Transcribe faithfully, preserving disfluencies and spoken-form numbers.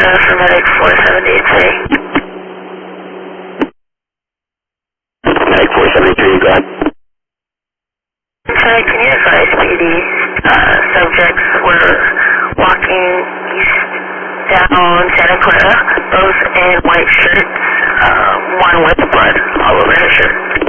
Delta for medic four seventy-eight saying. Medic four seventy-three, go ahead. Inside, can you advise P D? Uh, subjects were walking east down Santa Clara, both in white shirts, uh, one with blood all over his shirt.